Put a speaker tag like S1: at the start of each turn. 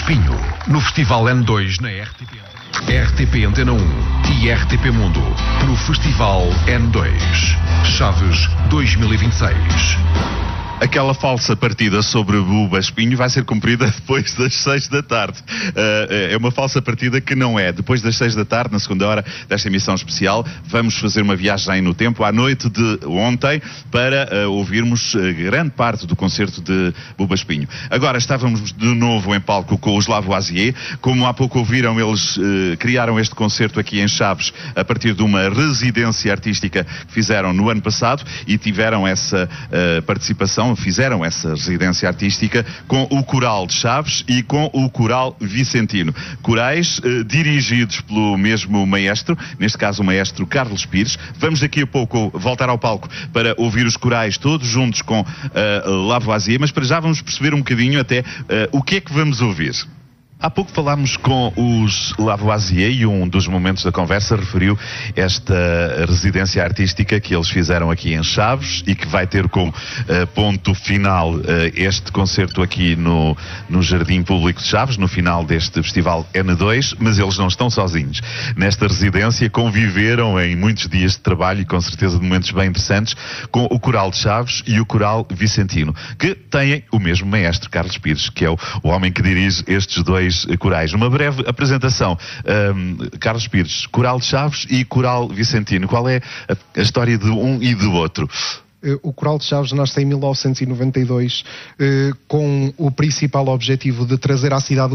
S1: Espinho, no Festival N2 na RTP Antena 1 e RTP Mundo, no Festival N2. Chaves 2026.
S2: Aquela falsa partida sobre o Buba Espinho vai ser cumprida depois das 6 da tarde. É uma falsa partida que não é. Depois das 6 da tarde, na segunda hora desta emissão especial, vamos fazer uma viagem no tempo à noite de ontem para ouvirmos grande parte do concerto de Buba Espinho. Agora estávamos de novo em palco com os Lavoisier. Como há pouco ouviram, eles criaram este concerto aqui em Chaves a partir de uma residência artística que fizeram no ano passado e tiveram essa participação. Fizeram essa residência artística com o Coral de Chaves e com o Coral Vicentino. Corais dirigidos pelo mesmo maestro, neste caso o maestro Carlos Pires. Vamos daqui a pouco voltar ao palco para ouvir os corais todos juntos com Lavoisier, mas para já vamos perceber um bocadinho até o que é que vamos ouvir. Há pouco falámos com os Lavoisier e um dos momentos da conversa referiu esta residência artística que eles fizeram aqui em Chaves e que vai ter como ponto final este concerto aqui no Jardim Público de Chaves, no final deste Festival N2, mas eles não estão sozinhos. Nesta residência conviveram em muitos dias de trabalho e com certeza de momentos bem interessantes com o Coral de Chaves e o Coral Vicentino, que têm o mesmo maestro, Carlos Pires, que é o homem que dirige estes dois corais. Uma breve apresentação. Carlos Pires, Coral de Chaves e Coral Vicentino. Qual é a história de um e do outro?
S3: O Coral de Chaves nasce em 1992 com o principal objetivo de trazer à cidade